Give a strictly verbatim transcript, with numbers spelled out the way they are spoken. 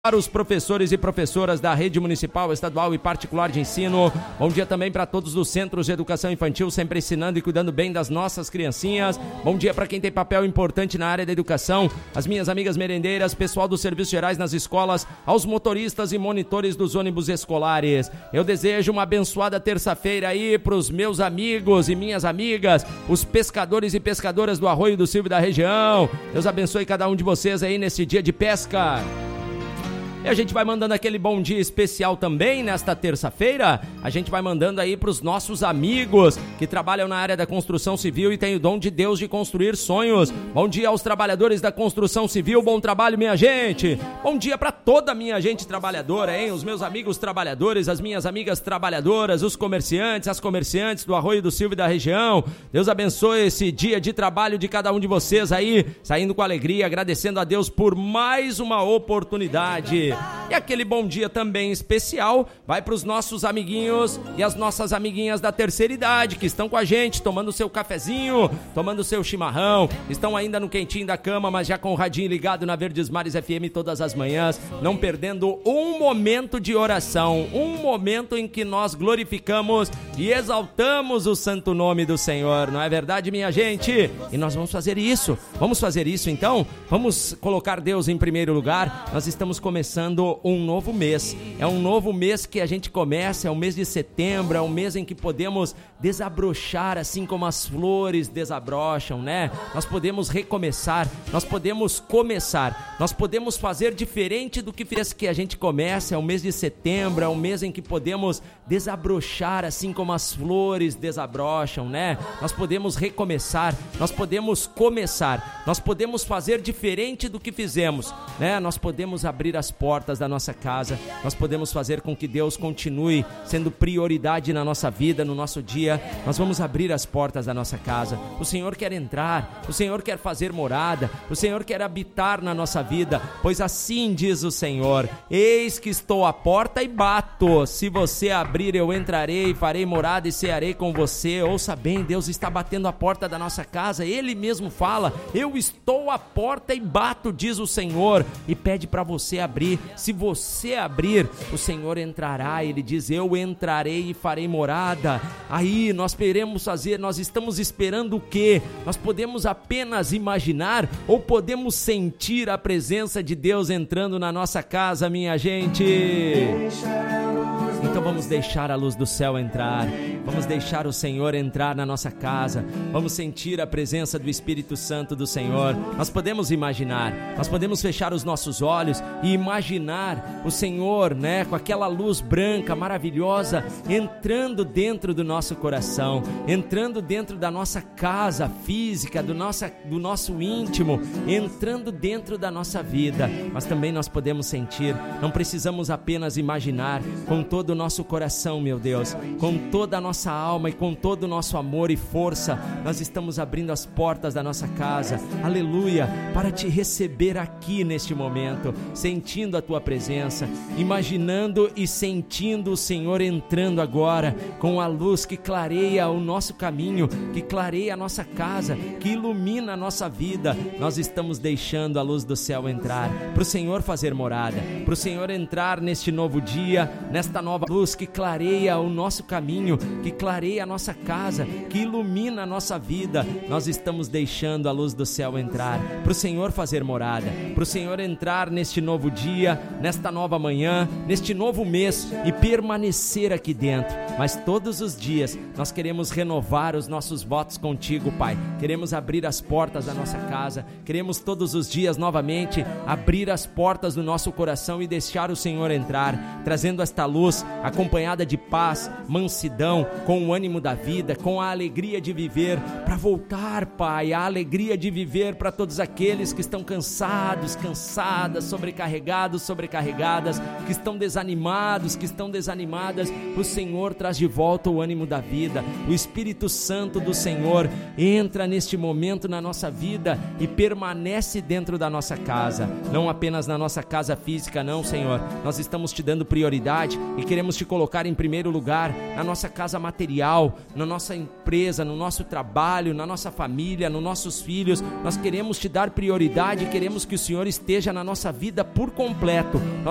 Para os professores e professoras da rede municipal, estadual e particular de ensino. Bom dia também para todos os centros de educação infantil, sempre ensinando e cuidando bem das nossas criancinhas. Bom dia para quem tem papel importante na área da educação, as minhas amigas merendeiras, pessoal dos serviços gerais nas escolas, aos motoristas e monitores dos ônibus escolares. Eu desejo uma abençoada terça-feira aí para os meus amigos e minhas amigas, os pescadores e pescadoras do Arroio do Silva e da região. Deus abençoe cada um de vocês aí nesse dia de pesca. E a gente vai mandando aquele bom dia especial também nesta terça-feira. A gente vai mandando aí para os nossos amigos que trabalham na área da construção civil e têm o dom de Deus de construir sonhos. Bom dia aos trabalhadores da construção civil, bom trabalho, minha gente. Bom dia para toda a minha gente trabalhadora, hein? Os meus amigos trabalhadores, as minhas amigas trabalhadoras, os comerciantes, as comerciantes do Arroio do Silva e da região. Deus abençoe esse dia de trabalho de cada um de vocês aí, saindo com alegria, agradecendo a Deus por mais uma oportunidade. E aquele bom dia também especial vai para os nossos amiguinhos e as nossas amiguinhas da terceira idade que estão com a gente, tomando o seu cafezinho, tomando o seu chimarrão, estão ainda no quentinho da cama, mas já com o radinho ligado na Verdes Mares F M todas as manhãs, não perdendo um momento de oração, um momento em que nós glorificamos e exaltamos o santo nome do Senhor, não é verdade, minha gente? E nós vamos fazer isso, vamos fazer isso então? Vamos colocar Deus em primeiro lugar. Nós estamos começando um novo mês, é um novo mês que a gente começa, é o mês de setembro, é um mês em que podemos desabrochar assim como as flores desabrocham, né? Nós podemos recomeçar, nós podemos começar, nós podemos fazer diferente do que fez que a gente começa, é o mês de setembro, é um mês em que podemos desabrochar assim como as flores desabrocham, né? Nós podemos recomeçar, nós podemos começar, nós podemos fazer diferente do que fizemos, né? Nós podemos abrir as portas portas da nossa casa, nós podemos fazer com que Deus continue sendo prioridade na nossa vida, no nosso dia. Nós vamos abrir as portas da nossa casa. O Senhor quer entrar, o Senhor quer fazer morada, o Senhor quer habitar na nossa vida, pois assim diz o Senhor: eis que estou à porta e bato, se você abrir eu entrarei e farei morada e cearei com você. Ouça bem, Deus está batendo a porta da nossa casa, Ele mesmo fala: eu estou à porta e bato, diz o Senhor, e pede para você abrir. Se você abrir, o Senhor entrará. Ele diz: eu entrarei e farei morada. Aí nós queremos fazer, nós estamos esperando o quê? Nós podemos apenas imaginar ou podemos sentir a presença de Deus entrando na nossa casa, minha gente? Então vamos deixar a luz do céu entrar, vamos deixar o Senhor entrar na nossa casa, vamos sentir a presença do Espírito Santo do Senhor. Nós podemos imaginar, nós podemos fechar os nossos olhos e imaginar o Senhor, né, com aquela luz branca, maravilhosa, entrando dentro do nosso coração, entrando dentro da nossa casa física, do, nossa, do nosso íntimo, entrando dentro da nossa vida. Mas também nós podemos sentir, não precisamos apenas imaginar, com todo o nosso coração, meu Deus, com toda a nossa alma e com todo o nosso amor e força, nós estamos abrindo as portas da nossa casa, aleluia, para te receber aqui neste momento, sentindo a tua presença, imaginando e sentindo o Senhor entrando agora, com a luz que clareia o nosso caminho, que clareia a nossa casa, que ilumina a nossa vida. Nós estamos deixando a luz do céu entrar, para o Senhor fazer morada, para o Senhor entrar neste novo dia, nesta nova luz que clareia o nosso caminho, que clareia a nossa casa, que ilumina a nossa vida. Nós estamos deixando a luz do céu entrar, para o Senhor fazer morada, para o Senhor entrar neste novo dia, nesta nova manhã, neste novo mês e permanecer aqui dentro. Mas todos os dias nós queremos renovar os nossos votos contigo, Pai. Queremos abrir as portas da nossa casa, queremos todos os dias novamente abrir as portas do nosso coração e deixar o Senhor entrar, trazendo esta luz acompanhada de paz, mansidão, com o ânimo da vida, com a alegria de viver, para voltar, Pai, a alegria de viver para todos aqueles que estão cansados, cansadas, sobrecarregados, sobrecarregadas, que estão desanimados, que estão desanimadas. O Senhor traz de volta o ânimo da vida. O Espírito Santo do Senhor entra neste momento na nossa vida e permanece dentro da nossa casa, não apenas na nossa casa física, não, Senhor. Nós estamos te dando prioridade e queremos te colocar em primeiro lugar na nossa casa material, na nossa empresa, no nosso trabalho, na nossa família, nos nossos filhos. Nós queremos te dar prioridade e queremos que o Senhor esteja na nossa vida por completo.